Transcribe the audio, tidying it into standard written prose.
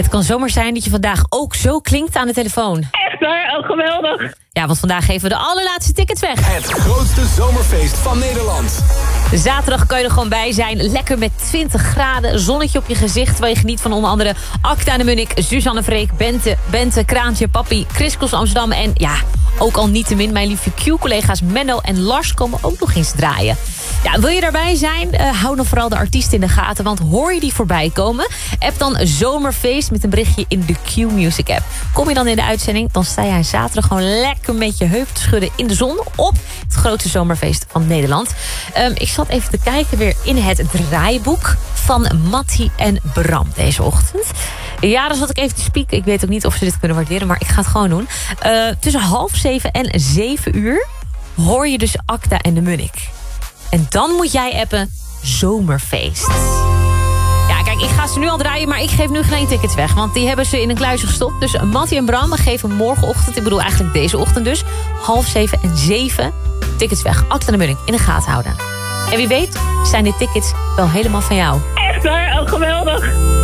Het kan zomaar zijn dat je vandaag ook zo klinkt aan de telefoon. Echt waar? Oh, geweldig. Ja, want vandaag geven we de allerlaatste tickets weg. Het grootste zomerfeest van Nederland. Zaterdag kan je er gewoon bij zijn. Lekker met 20 graden, zonnetje op je gezicht. Terwijl je geniet van onder andere Acta de Munnik, Suzanne Freek, Bente, Kraantje, Papi, Kriskels Amsterdam. En ja, ook al niet te min, mijn lieve Q-collega's Menno en Lars komen ook nog eens draaien. Ja, wil je daarbij zijn? Hou dan vooral de artiesten in de gaten, want hoor je die voorbij komen? App dan Zomerfeest met een berichtje in de Q-Music app. Kom je dan in de uitzending, dan sta jij zaterdag gewoon lekker met je heup te schudden in de zon op het grootste zomerfeest van Nederland. Ik zat even te kijken weer in het draaiboek van Mattie en Bram deze ochtend. Ja, dan zat ik even te spieken. Ik weet ook niet of ze dit kunnen waarderen, maar ik ga het gewoon doen. Tussen 6:30 en 7 uur hoor je dus Acta en de Munnik. En dan moet jij appen Zomerfeest. Ja, kijk, ik ga ze nu al draaien, maar ik geef nu geen tickets weg. Want die hebben ze in een kluisje gestopt. Dus Mattie en Bram geven morgenochtend, ik bedoel eigenlijk deze ochtend dus, 6:30 en 7 tickets weg. Acta en de Munnik in de gaten houden. En wie weet zijn die tickets wel helemaal van jou. Echt waar? Oh, geweldig.